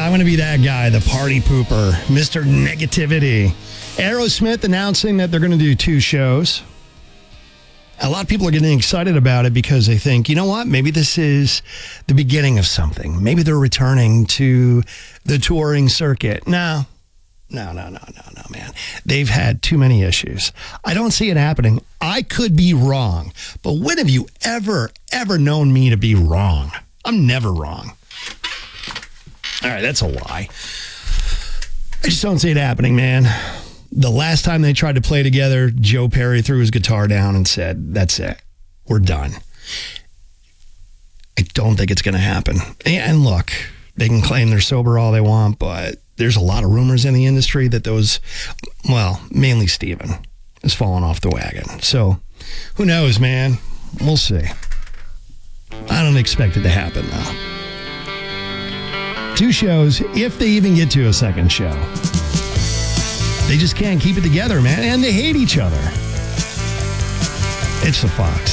I'm going to be that guy, the party pooper, Mr. Negativity. Aerosmith announcing that they're going to do 2 shows. A lot of people are getting excited about it because they think, you know what? Maybe this is the beginning of something. Maybe they're returning to the touring circuit. No, man. They've had too many issues. I don't see it happening. I could be wrong. But when have you ever known me to be wrong? I'm never wrong. All right, that's a lie. I just don't see it happening, man. The last time they tried to play together, Joe Perry threw his guitar down and said, that's it. We're done. I don't think it's going to happen. And look, they can claim they're sober all they want, but there's a lot of rumors in the industry that mainly Steven has fallen off the wagon. So who knows, man? We'll see. I don't expect it to happen, though. 2 shows, if they even get to a second show. They just can't keep it together, man. And they hate each other. It's the Fox.